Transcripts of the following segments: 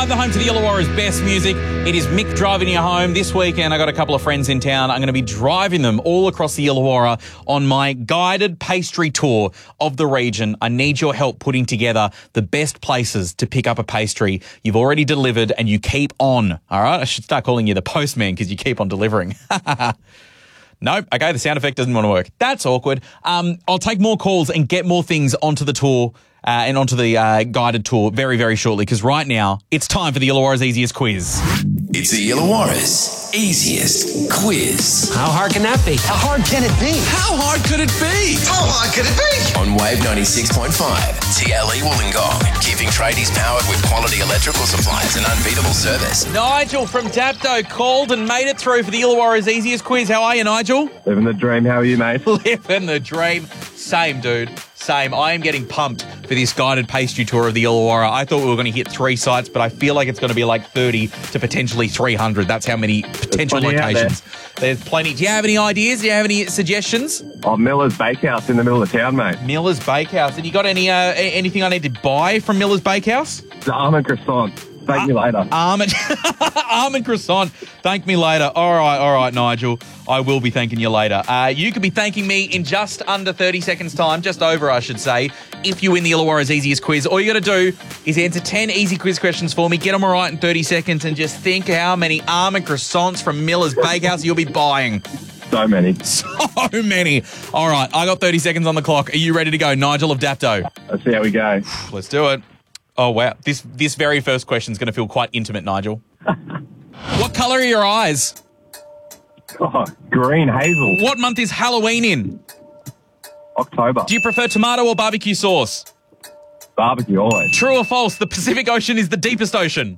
105.5, the home to the Illawarra's best music. It is Mick driving you home. This weekend, I got a couple of friends in town. I'm going to be driving them all across the Illawarra on my guided pastry tour of the region. I need your help putting together the best places to pick up a pastry you've already delivered and you keep on. All right? I should start calling you the postman because you keep on delivering. Nope. Okay, the sound effect doesn't want to work. That's awkward. I'll take more calls and get more things onto the tour and onto the guided tour very, very shortly, because right now it's time for the Illawarra's Easiest Quiz. It's the Illawarra's Easiest Quiz. How hard can that be? How hard can it be? How hard could it be? How hard could it be? On Wave 96.5, TLE Wollongong, keeping tradies powered with quality electrical supplies and unbeatable service. Nigel from Dapto called and made it through for the Illawarra's Easiest Quiz. How are you, Nigel? Living the dream. How are you, mate? Living the dream. Same, dude. Same. I am getting pumped for this guided pastry tour of the Illawarra. I thought we were going to hit 3 sites, but I feel like it's going to be like 30 to potentially 300. That's how many potential locations. There's plenty. Do you have any ideas? Do you have any suggestions? Oh, Miller's Bakehouse in the middle of town, mate. Miller's Bakehouse. And you got any anything I need to buy from Miller's Bakehouse? The almond croissant. Thank me later. Almond croissant. Thank me later. All right, Nigel. I will be thanking you later. You could be thanking me in just under 30 seconds' time, just over, I should say, if you win the Illawarra's Easiest Quiz. All you got to do is answer 10 easy quiz questions for me, get them all right in 30 seconds, and just think how many almond croissants from Miller's Bakehouse you'll be buying. So many. So many. All right, I got 30 seconds on the clock. Are you ready to go? Nigel of Dapto. Let's see how we go. Let's do it. Oh, wow. This very first question is going to feel quite intimate, Nigel. What colour are your eyes? Oh, green hazel. What month is Halloween in? October. Do you prefer tomato or barbecue sauce? Barbecue always. True or false, the Pacific Ocean is the deepest ocean?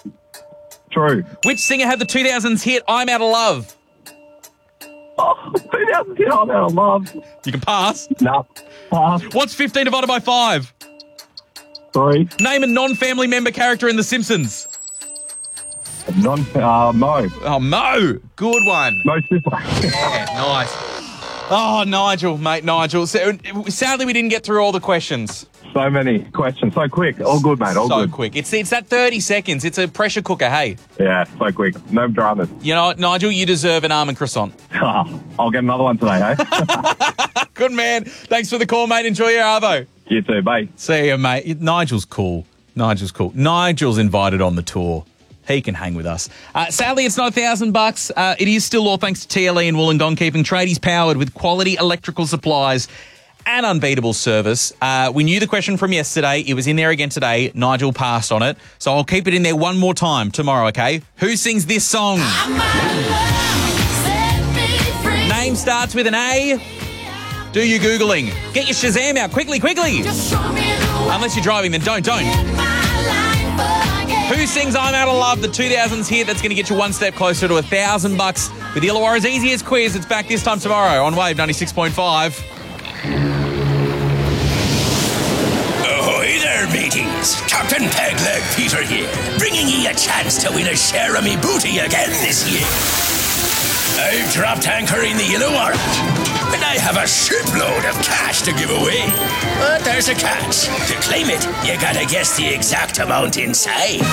True. Which singer had the 2000s hit I'm Out of Love? Oh, 2000 I'm out of love. You can pass. No. Pass. What's 15 divided by 5? 3. Name a non-family member character in The Simpsons. Mo. Oh, Mo. Good one. Mo Simpson. Yeah, nice. Oh, Nigel, mate, Nigel. So, sadly, we didn't get through all the questions. So many questions. So quick. All good, mate. All so good. Quick. It's that 30 seconds. It's a pressure cooker, hey. Yeah, so quick. No dramas. You know what, Nigel? You deserve an almond croissant. I'll get another one today, hey? Good man. Thanks for the call, mate. Enjoy your arvo. You too, bye. See you, mate. Nigel's cool. Nigel's invited on the tour. He can hang with us. Sadly, it's not $1,000. It is still all thanks to TLE and Wollongong, keeping tradies powered with quality electrical supplies and unbeatable service. We knew the question from yesterday. It was in there again today. Nigel passed on it. So I'll keep it in there one more time tomorrow, okay? Who sings this song? Name starts with an A. Do you Googling? Get your Shazam out. Quickly. Unless you're driving, then don't. Who sings I'm Out of Love, the 2000s hit that's going to get you one step closer to $1,000 with the Illawarra's Easiest Quiz. It's back this time tomorrow on Wave 96.5. Ahoy there, mateys. Captain Pegleg Peter here, bringing ye a chance to win a share of me booty again this year. I've dropped anchor in the Illawarra, and I have a shipload of cash to give away. But there's a catch. To claim it, you gotta guess the exact amount inside.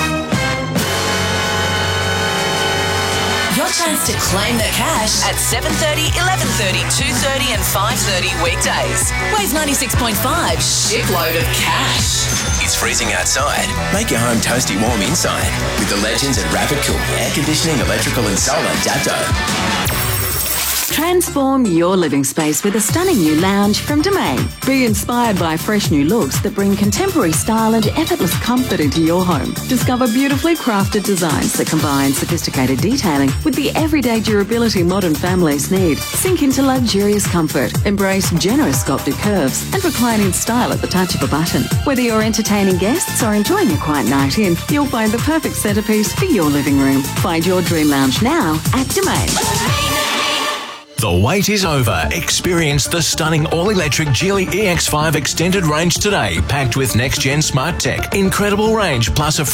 Your chance to claim the cash at 7:30, 11:30, 2:30 and 5:30 weekdays. Wave 96.5, shipload of cash. It's freezing outside. Make your home toasty warm inside with the legends at Rapid Cool Air Conditioning, Electrical and Solar Dapto. Transform your living space with a stunning new lounge from Domain. Be inspired by fresh new looks that bring contemporary style and effortless comfort into your home. Discover beautifully crafted designs that combine sophisticated detailing with the everyday durability modern families need. Sink into luxurious comfort, embrace generous sculpted curves, and recline in style at the touch of a button. Whether you're entertaining guests or enjoying a quiet night in, you'll find the perfect centerpiece for your living room. Find your dream lounge now at Domain. The wait is over. Experience the stunning all-electric Geely EX5 extended range today, packed with next-gen smart tech, incredible range, plus a